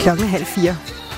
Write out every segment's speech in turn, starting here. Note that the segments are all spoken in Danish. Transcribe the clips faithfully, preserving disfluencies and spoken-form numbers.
Klokken halv fire.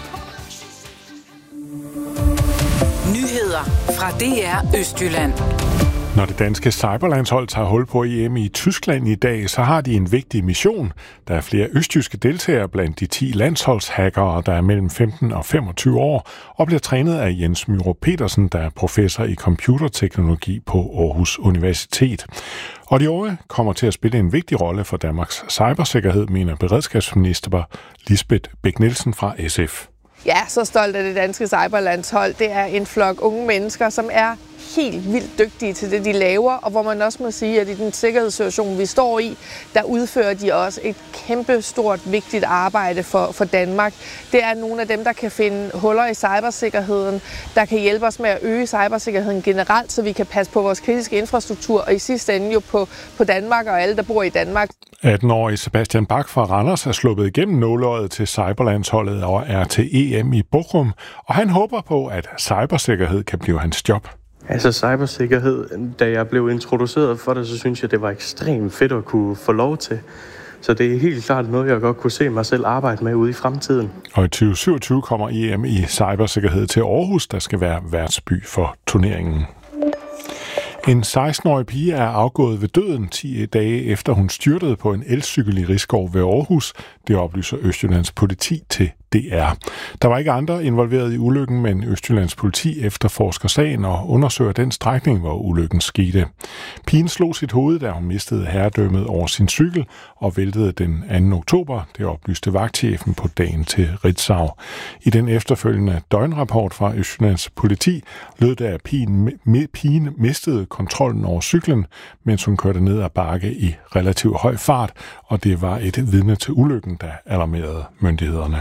Nyheder fra D R Østjylland. Når det danske cyberlandshold tager hul på E M i Tyskland i dag, så har de en vigtig mission. Der er flere østjyske deltagere blandt de ti landsholdshackere, der er mellem femten og femogtyve år, og bliver trænet af Jens Myrup Petersen, der er professor i computerteknologi på Aarhus Universitet. Og de unge kommer til at spille en vigtig rolle for Danmarks cybersikkerhed, mener beredskabsminister Lisbeth Bech-Nielsen fra S F. Ja, så stolt af det danske cyberlandshold. Det er en flok unge mennesker, som er helt vildt dygtige til det, de laver, og hvor man også må sige, at i den sikkerhedssituation, vi står i, der udfører de også et kæmpe stort, vigtigt arbejde for, for Danmark. Det er nogle af dem, der kan finde huller i cybersikkerheden, der kan hjælpe os med at øge cybersikkerheden generelt, så vi kan passe på vores kritiske infrastruktur, og i sidste ende jo på, på Danmark og alle, der bor i Danmark. atten-årige Sebastian Bach fra Randers er sluppet igennem nåleøjet til cyberlandsholdet og er til E M i Bochum, og han håber på, at cybersikkerhed kan blive hans job. Altså cybersikkerhed, da jeg blev introduceret for det, så synes jeg, det var ekstremt fedt at kunne få lov til. Så det er helt klart noget, jeg godt kunne se mig selv arbejde med ude i fremtiden. Og i tyve syvogtyve kommer E M i cybersikkerhed til Aarhus, der skal være værtsby for turneringen. En seksten-årig pige er afgået ved døden ti dage efter hun styrtede på en elcykel i Risskov ved Aarhus. Det oplyser Østjyllands politi til D R. Der var ikke andre involveret i ulykken, men Østjyllands politi efterforsker sagen og undersøger den strækning, hvor ulykken skete. Pigen slog sit hoved, da hun mistede herredømmet over sin cykel og væltede den anden oktober. Det oplyste vagtchefen på dagen til Ritzau. I den efterfølgende døgnrapport fra Østjyllands politi lød det, at pigen, pigen mistede kontrollen over cyklen, mens hun kørte ned ad bakke i relativt høj fart, og det var et vidne til ulykken, der alarmerede myndighederne.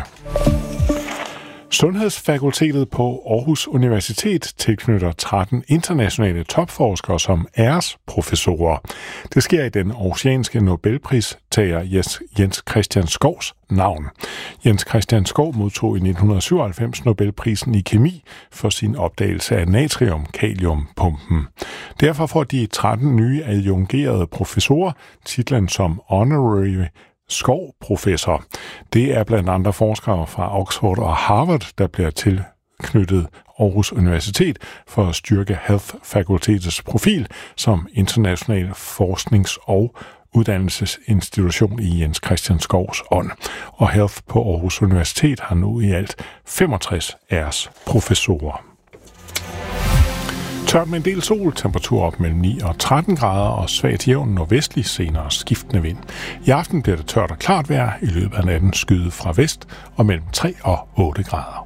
Sundhedsfakultetet på Aarhus Universitet tilknytter tretten internationale topforskere som æresprofessorer. Det sker i den aarhusianske Nobelpristager Jens Christian Skovs navn. Jens Christian Skov modtog i nitten syvoghalvfems Nobelprisen i kemi for sin opdagelse af natrium-kalium-pumpen. Derfor får de tretten nye adjungerede professorer titlen som Honorary Skov-professor. Det er blandt andre forskere fra Oxford og Harvard, der bliver tilknyttet Aarhus Universitet for at styrke Health-fakultetets profil som international forsknings- og uddannelsesinstitution i Jens Christian Skovs ånd. Og Health på Aarhus Universitet har nu i alt femogtres æresprofessorer. Tørt med en del sol, temperatur op mellem ni og tretten grader og svagt jævn nordvestlig, senere skiftende vind. I aften bliver det tørt og klart vejr, i løbet af natten skyde fra vest og mellem tre og otte grader.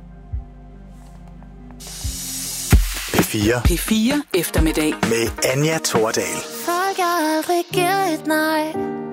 P fire. P fire eftermiddag Med Anja Thordal. Folk er aldrig givet et nej.